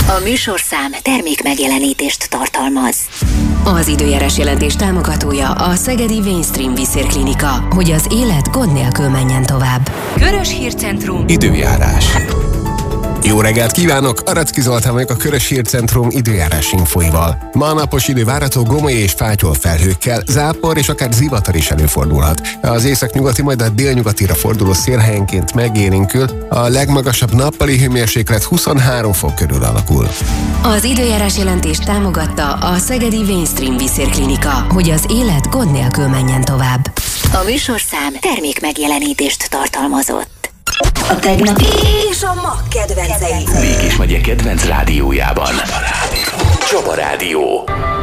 A műsorszám termék megjelenítést tartalmaz. Az időjárás jelentés támogatója a Szegedi Mainstream Vízérklinika, hogy az élet gond nélkül menjen tovább. Körös Hírcentrum. Időjárás. Jó reggelt kívánok! Aracki Zoltán vagyok a Körös Hírcentrum időjárás infóival. Ma a napos idő várható gomoly és fátyol felhőkkel, zápor és akár zivatar is előfordulhat. Az északnyugati, majd a délnyugatira forduló szél helyenként megélénkül, a legmagasabb nappali hőmérséklet 23 fok körül alakul. Az időjárás jelentést támogatta a Szegedi Mainstream Vízérklinika, hogy az élet gond nélkül menjen tovább. A műsorszám termék megjelenítést tartalmazott. A tegnapi és a ma kedvencei. Békés megye kedvenc rádiójában. Csaba Rádió.